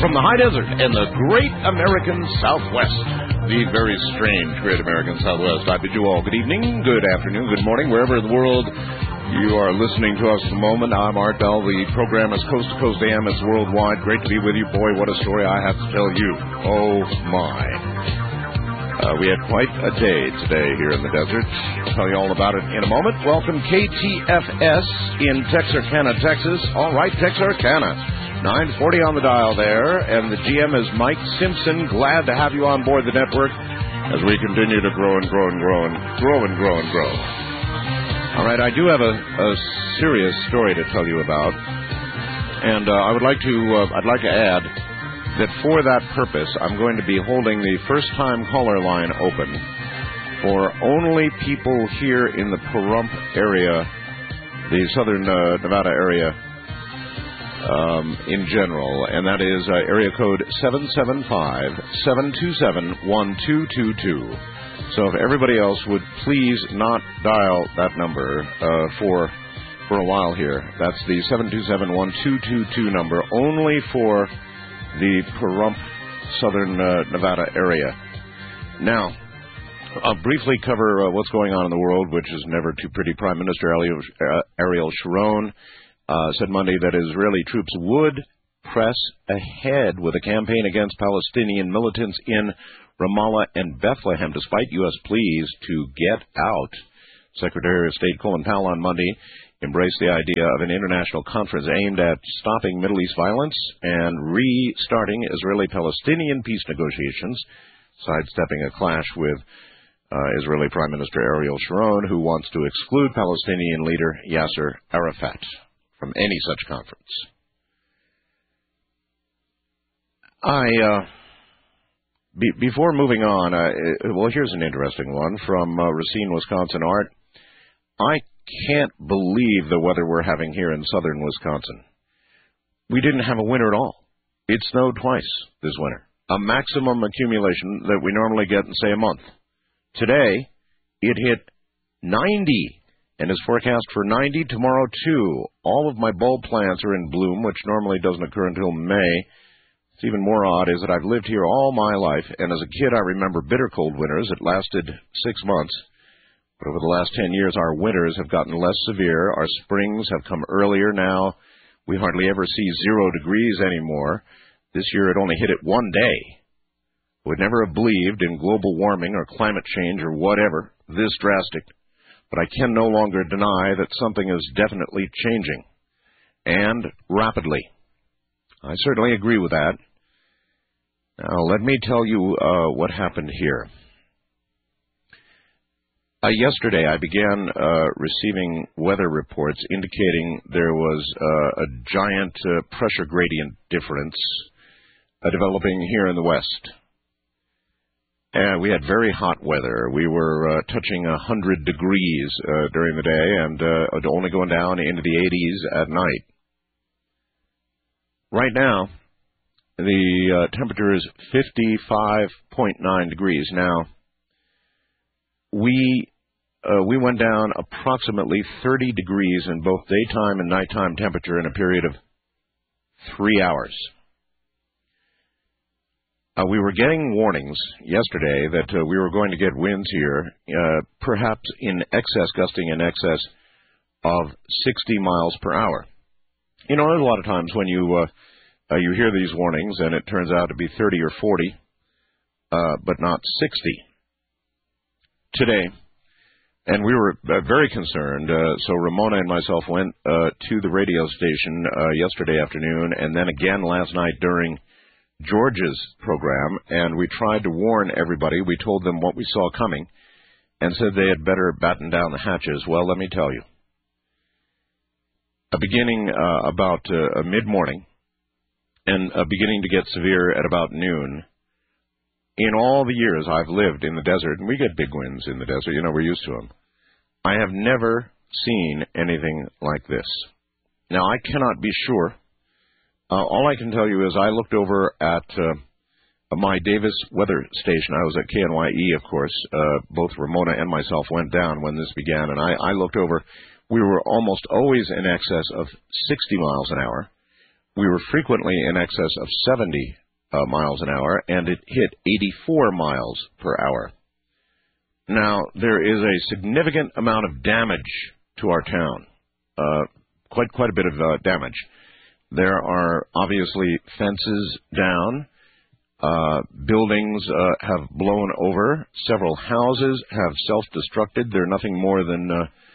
from the high desert in the great American Southwest. The very strange great American Southwest. I bid you all good evening, good afternoon, good morning, wherever in the world you are listening to us at the moment. I'm Art Bell. The program is Coast to Coast AM. It's worldwide. Great to be with you. Boy, what a story I have to tell you. Oh, my. We had quite a day today here in the desert. I'll tell you all about it in a moment. Welcome KTFS in Texarkana, Texas. All right, Texarkana. 940 on the dial there, and the GM is Mike Simpson. Glad to have you on board the network as we continue to grow and grow and grow and grow and grow and grow. All right, I do have a serious story to tell you about, and I'd like to add that for that purpose, I'm going to be holding the first-time caller line open for only people here in the Pahrump area, the southern Nevada area in general, and that is area code 775-727-1222. So if everybody else would please not dial that number for a while here. That's the 727-1222 number, only for the Pahrump, southern Nevada area. Now, I'll briefly cover what's going on in the world, which is never too pretty. Prime Minister Ariel Sharon said Monday that Israeli troops would press ahead with a campaign against Palestinian militants in Ramallah and Bethlehem, despite U.S. pleas to get out. Secretary of State Colin Powell on Monday embraced the idea of an international conference aimed at stopping Middle East violence and restarting Israeli-Palestinian peace negotiations, sidestepping a clash with Israeli Prime Minister Ariel Sharon, who wants to exclude Palestinian leader Yasser Arafat from any such conference. Before moving on, well, here's an interesting one from Racine, Wisconsin. Art, I can't believe the weather we're having here in southern Wisconsin. We didn't have a winter at all. It snowed twice this winter, a maximum accumulation that we normally get in, say, a month. Today, it hit 90 and is forecast for 90 tomorrow, too. All of my bulb plants are in bloom, which normally doesn't occur until May. What's even more odd is that I've lived here all my life, and as a kid I remember bitter cold winters that lasted 6 months. But over the last 10 years, our winters have gotten less severe. Our springs have come earlier now. We hardly ever see 0 degrees anymore. This year it only hit it one day. Would never have believed in global warming or climate change or whatever this drastic. But I can no longer deny that something is definitely changing. And rapidly. I certainly agree with that. Now, let me tell you what happened here. Yesterday, I began receiving weather reports indicating there was a giant pressure gradient difference developing here in the west. We had very hot weather. We were touching 100 degrees during the day and only going down into the 80s at night. Right now, the temperature is 55.9 degrees. Now, we went down approximately 30 degrees in both daytime and nighttime temperature in a period of 3 hours. We were getting warnings yesterday that we were going to get winds here, perhaps gusting in excess of 60 miles per hour. You know, there's a lot of times when you hear these warnings and it turns out to be 30 or 40, but not 60. Today, and we were very concerned, so Ramona and myself went to the radio station yesterday afternoon and then again last night during George's program, and we tried to warn everybody. We told them what we saw coming and said they had better batten down the hatches. Well, let me tell you. Beginning about mid-morning and beginning to get severe at about noon, in all the years I've lived in the desert, and we get big winds in the desert, you know, we're used to them, I have never seen anything like this. Now, I cannot be sure. All I can tell you is I looked over at my Davis weather station. I was at KNYE, of course. Both Ramona and myself went down when this began, and I looked over. We were almost always in excess of 60 miles an hour. We were frequently in excess of 70 miles an hour, and it hit 84 miles per hour. Now, there is a significant amount of damage to our town, quite a bit of damage. There are obviously fences down, buildings have blown over, several houses have self-destructed. They're nothing more than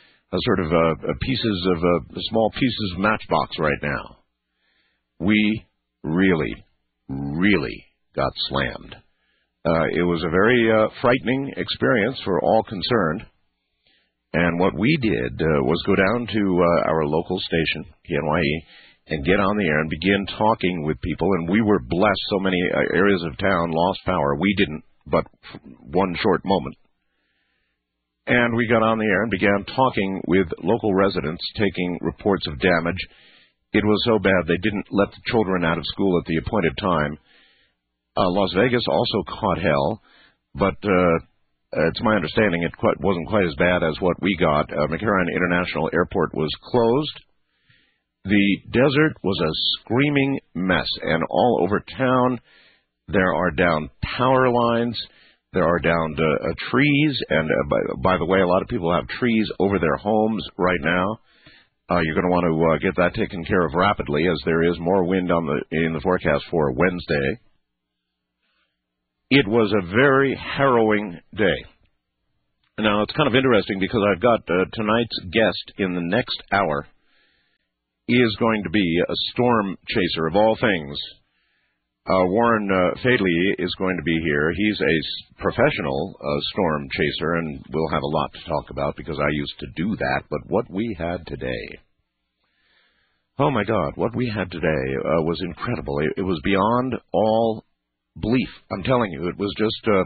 small pieces of matchbox right now. We really got slammed. It was a very frightening experience for all concerned. And what we did was go down to our local station, KNYE, and get on the air and begin talking with people. And we were blessed. So many areas of town lost power. We didn't, but one short moment. And we got on the air and began talking with local residents, taking reports of damage. It was so bad they didn't let the children out of school at the appointed time. Las Vegas also caught hell, but it's my understanding it wasn't quite as bad as what we got. McCarran International Airport was closed. The desert was a screaming mess, and all over town there are down power lines, there are down trees, and by the way, a lot of people have trees over their homes right now. You're going to want to get that taken care of rapidly, as there is more wind in the forecast for Wednesday. It was a very harrowing day. Now, it's kind of interesting because I've got tonight's guest in the next hour is going to be a storm chaser of all things. Warren Fadley is going to be here. He's a professional storm chaser, and we'll have a lot to talk about because I used to do that. But what we had today, oh my God, what we had today was incredible. It was beyond all belief. I'm telling you, it was just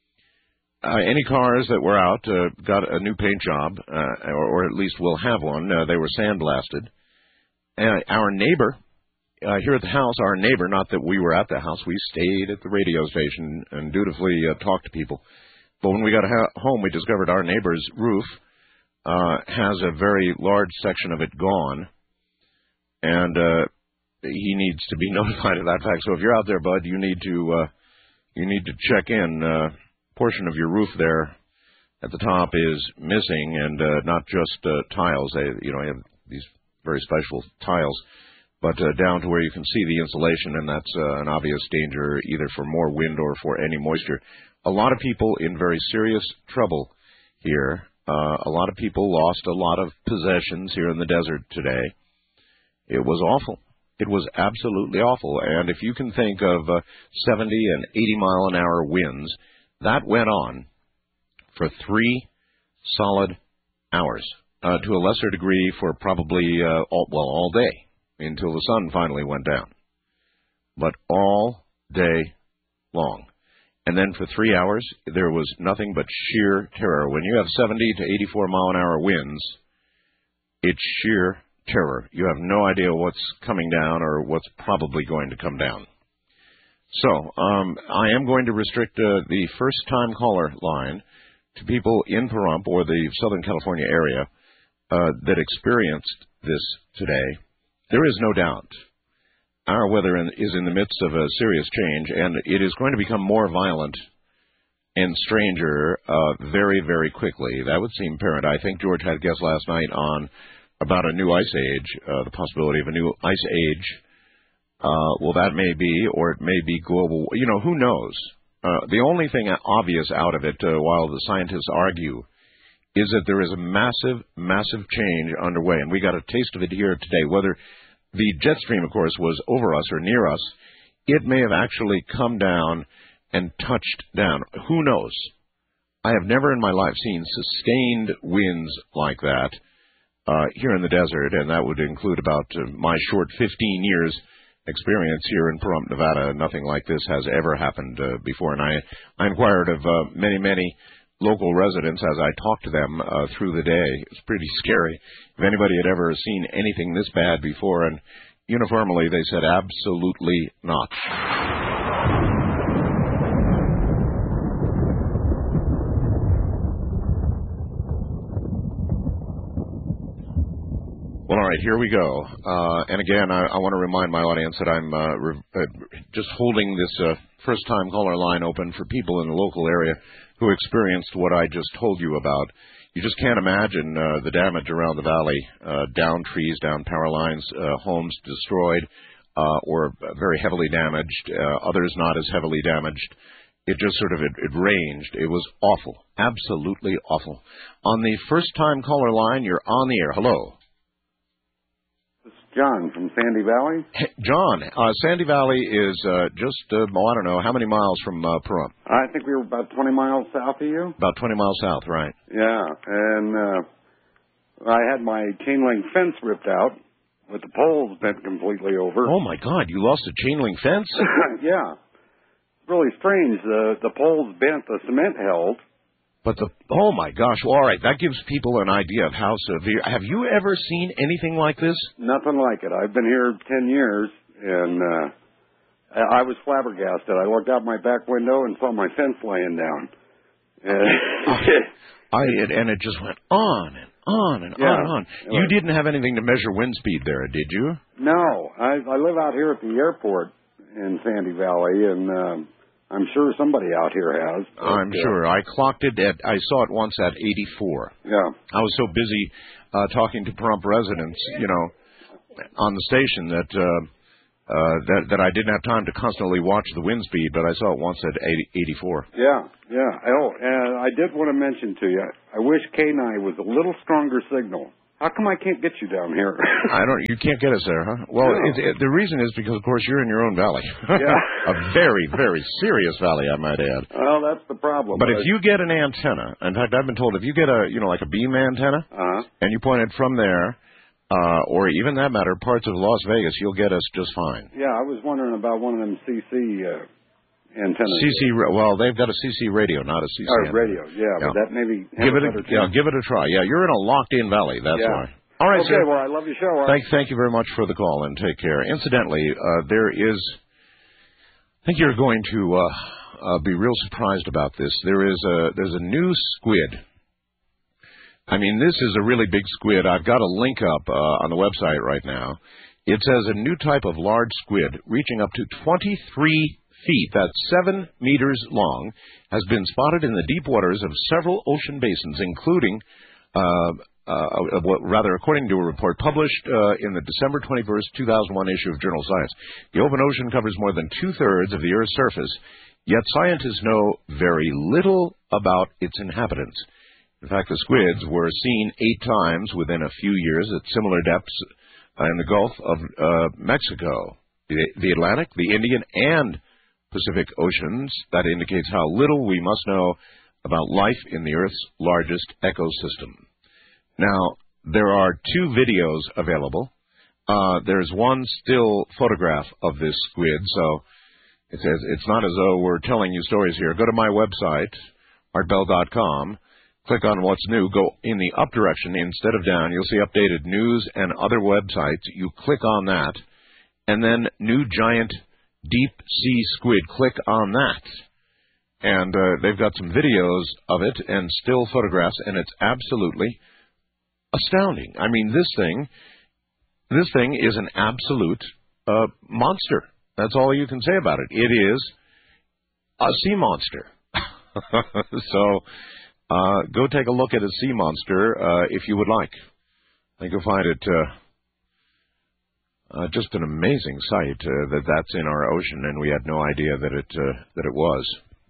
any cars that were out got a new paint job, or at least will have one. They were sandblasted. Our neighbor here at the house, our neighbor, not that we were at the house, we stayed at the radio station and dutifully talked to people. But when we got home, we discovered our neighbor's roof has a very large section of it gone, and he needs to be notified of that fact. So if you're out there, bud, you need to check in. Portion of your roof there at the top is missing, and not just tiles. You have these very special tiles, but down to where you can see the insulation, and that's an obvious danger either for more wind or for any moisture. A lot of people in very serious trouble here. A lot of people lost a lot of possessions here in the desert today. It was awful. It was absolutely awful. And if you can think of 70 and 80 mile an hour winds, that went on for 3 solid hours, to a lesser degree for probably all day, until the sun finally went down. But all day long. And then for 3 hours, there was nothing but sheer terror. When you have 70 to 84 mile an hour winds, it's sheer terror. You have no idea what's coming down or what's probably going to come down. So, I am going to restrict the first-time caller line to people in Pahrump or the Southern California area that experienced this today. There is no doubt our weather is in the midst of a serious change, and it is going to become more violent and stranger very, very quickly. That would seem apparent. I think George had a guest last night on about a new ice age, the possibility of a new ice age. Well, that may be, or it may be global. Who knows? The only thing obvious out of it, while the scientists argue, is that there is a massive, massive change underway. And we got a taste of it here today. Whether the jet stream, of course, was over us or near us, it may have actually come down and touched down. Who knows? I have never in my life seen sustained winds like that here in the desert, and that would include about my short 15 years experience here in Pahrump, Nevada. Nothing like this has ever happened before, and I inquired of many local residents as I talked to them through the day. It was pretty scary. If anybody had ever seen anything this bad before, and uniformly they said absolutely not. Well, all right, here we go. And again, I want to remind my audience that I'm just holding this first-time caller line open for people in the local area who experienced what I just told you about. You just can't imagine the damage around the valley, down trees, down power lines, homes destroyed or very heavily damaged, others not as heavily damaged. It just sort of, it ranged. It was awful, absolutely awful. On the first-time caller line, you're on the air. Hello. This is John from Sandy Valley. Hey, John, Sandy Valley is just, I don't know, how many miles from Pahrump? I think we were about 20 miles south of you. About 20 miles south, right. Yeah, and I had my chain link fence ripped out with the poles bent completely over. Oh, my God, you lost a chain link fence? Yeah. It's really strange. The poles bent, the cement held. But oh, my gosh, well, all right, that gives people an idea of how severe. Have you ever seen anything like this? Nothing like it. I've been here 10 years, and I was flabbergasted. I looked out my back window and saw my fence laying down. And it just went on and on and on and on. You didn't have anything to measure wind speed there, did you? No. I live out here at the airport in Sandy Valley, and I'm sure somebody out here has. I'm sure. I clocked it I saw it once at 84. Yeah. I was so busy talking to Pahrump residents, on the station that I didn't have time to constantly watch the wind speed, but I saw it once at 84. Yeah. Oh, and I did want to mention to you, I wish K9 was a little stronger signal. How come I can't get you down here? You can't get us there, huh? Well, no. The reason is because, of course, you're in your own valley. Yeah. A very, very serious valley, I might add. Well, that's the problem. But if you get an antenna, in fact, I've been told if you get like a beam antenna, and you point it from there, or even that matter, parts of Las Vegas, you'll get us just fine. Yeah, I was wondering about one of them CC antennas. Well, they've got a CC radio, not a CC antenna. Radio, but that maybe give it a try. Yeah, you're in a locked-in valley, that's why. All right, okay, sir. well, I love your show. Right? Thank you very much for the call, and take care. Incidentally, there is, I think you're going to be real surprised about this. There's a new squid. I mean, this is a really big squid. I've got a link up on the website right now. It says a new type of large squid reaching up to 23 feet, that's 7 meters long, has been spotted in the deep waters of several ocean basins, including, according to a report published in the December 21st, 2001 issue of Journal Science, the open ocean covers more than 2/3 of the Earth's surface, yet scientists know very little about its inhabitants. In fact, the squids were seen 8 times within a few years at similar depths in the Gulf of Mexico, the Atlantic, the Indian, and Pacific Oceans. That indicates how little we must know about life in the Earth's largest ecosystem. Now, there are 2 videos available. There's one still photograph of this squid, so it says it's not as though we're telling you stories here. Go to my website, artbell.com, click on what's new, go in the up direction instead of down. You'll see updated news and other websites. You click on that, and then new giant deep sea squid. Click on that. And they've got some videos of it and still photographs, and it's absolutely astounding. I mean, this thing is an absolute monster. That's all you can say about it. It is a sea monster. So go take a look at a sea monster if you would like. I think you'll find it just an amazing sight that's in our ocean, and we had no idea that it was.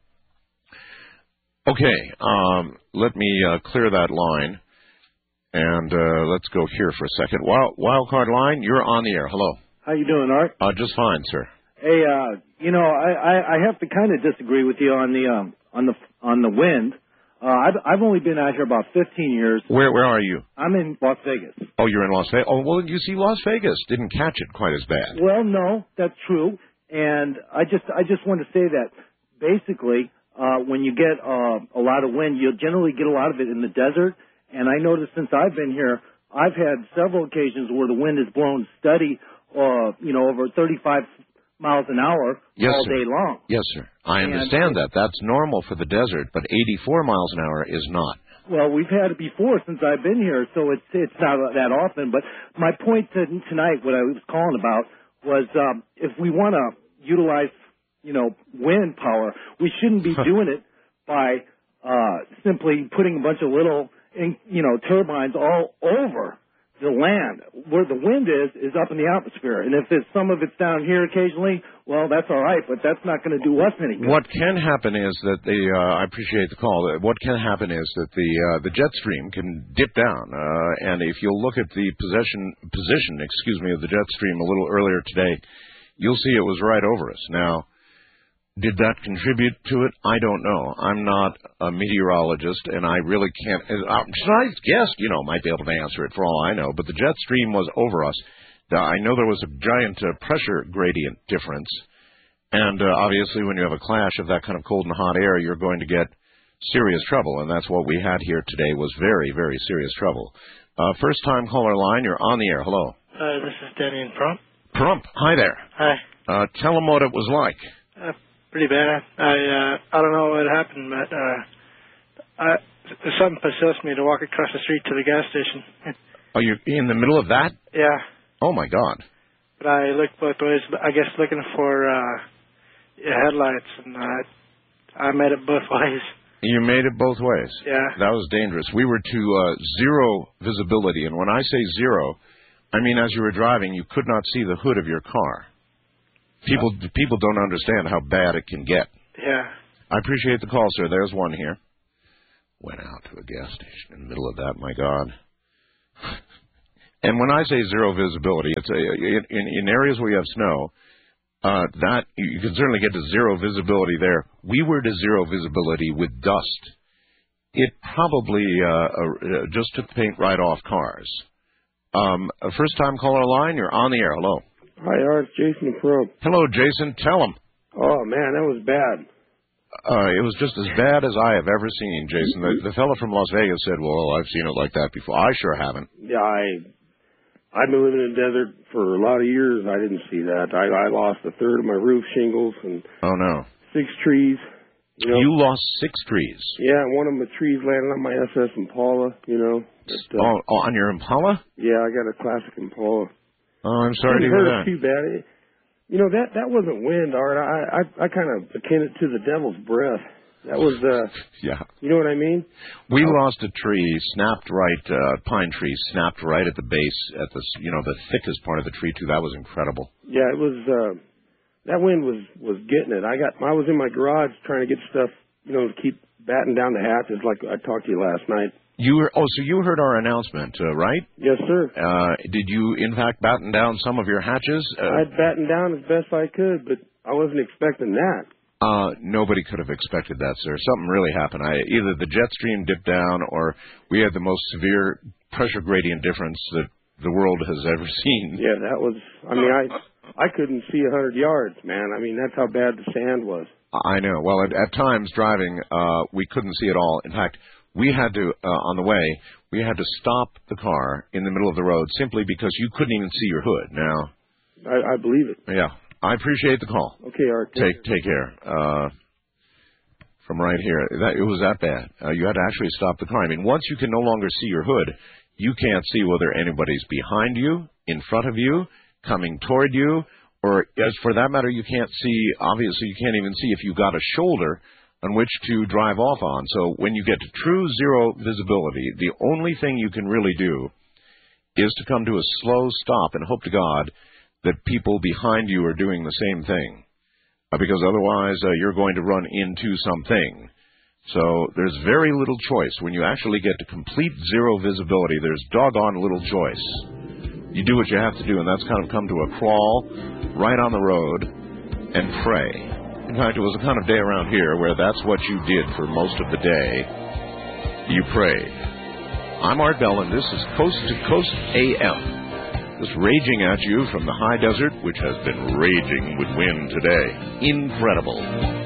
Okay, let me clear that line, and let's go here for a second. Wildcard line, you're on the air. Hello. How you doing, Art? Just fine, sir. Hey, I have to kind of disagree with you on the wind. I've only been out here about 15 years. Where are you? I'm in Las Vegas. Oh, you're in Las Vegas. Oh, well, you see, Las Vegas didn't catch it quite as bad. Well, no, that's true. And I just want to say that basically, when you get a lot of wind, you'll generally get a lot of it in the desert. And I noticed since I've been here, I've had several occasions where the wind has blown steady, over 35 miles an hour all day long. Yes, sir. I understand that. That's normal for the desert, but 84 miles an hour is not. Well, we've had it before since I've been here, so it's not that often. But my point tonight, what I was calling about, was if we want to utilize, wind power, we shouldn't be doing it by simply putting a bunch of little, turbines all over the land. Where the wind is up in the atmosphere. And if some of it's down here occasionally, well, that's all right, but that's not going to do us any good. What can happen is that I appreciate the call. What can happen is that the jet stream can dip down. And if you'll look at the position, of the jet stream a little earlier today, you'll see it was right over us. Now, did that contribute to it? I don't know. I'm not a meteorologist, and I really can't. Tonight's guest, might be able to answer it for all I know, but the jet stream was over us. I know there was a giant pressure gradient difference, and obviously when you have a clash of that kind of cold and hot air, you're going to get serious trouble, and that's what we had here today was very, very serious trouble. First-time caller line, you're on the air. Hello. This is Denny in Prump. Prump, hi there. Hi. Tell them what it was like. Pretty bad. I don't know what happened, but something possessed me to walk across the street to the gas station. Oh, you're in the middle of that? Yeah. Oh, my God. But I looked both ways, I guess looking for headlights, and I made it both ways. You made it both ways? Yeah. That was dangerous. We were to zero visibility, and when I say zero, I mean as you were driving, you could not see the hood of your car. People don't understand how bad it can get. Yeah. I appreciate the call, sir. There's one here. Went out to a gas station in the middle of that, my God. And when I say zero visibility, it's in areas where you have snow, that you can certainly get to zero visibility there. We were to zero visibility with dust. It probably just took paint right off cars. A first-time caller line, you're on the air. Hello. Hi, Art. Jason from. Hello, Jason. Tell him. Oh, man, that was bad. It was just as bad as I have ever seen, Jason. The fellow from Las Vegas said, well, I've seen it like that before. I sure haven't. Yeah, I've been living in the desert for a lot of years. I didn't see that. I lost a third of my roof shingles and oh no, 6 trees. You lost 6 trees? Yeah, one of the trees landed on my SS Impala, on your Impala? Yeah, I got a classic Impala. Oh, I'm sorry to hear that. Too bad. That wasn't wind, Art. I kind of akin it to the devil's breath. That was, yeah. You know what I mean? We lost a tree, snapped right, pine tree, snapped right at the base, at the thickest part of the tree, too. That was incredible. Yeah, it was, that wind was getting it. I was in my garage trying to get stuff, to keep batting down the hatches like I talked to you last night. So you heard our announcement, right? Yes, sir. Did you, in fact, batten down some of your hatches? I'd batten down as best I could, but I wasn't expecting that. Nobody could have expected that, sir. Something really happened. Either the jet stream dipped down or we had the most severe pressure gradient difference that the world has ever seen. Yeah, that was, I couldn't see 100 yards, man. That's how bad the sand was. I know. Well, at times driving, we couldn't see at all. In fact, we had to, on the way, we had to stop the car in the middle of the road simply because you couldn't even see your hood. Now, I believe it. Yeah. I appreciate the call. Okay, Art. Take care. From right here, it was that bad. You had to actually stop the car. Once you can no longer see your hood, you can't see whether anybody's behind you, in front of you, coming toward you, or as for that matter, you can't see. Obviously, you can't even see if you've got a shoulder on which to drive off on. So when you get to true zero visibility, the only thing you can really do is to come to a slow stop and hope to God that people behind you are doing the same thing, because otherwise you're going to run into something. So there's very little choice. When you actually get to complete zero visibility, there's doggone little choice. You do what you have to do, and that's kind of come to a crawl right on the road and pray. In fact, it was the kind of day around here where that's what you did for most of the day. You prayed. I'm Art Bell, and this is Coast to Coast AM. Just raging at you from the high desert, which has been raging with wind today. Incredible.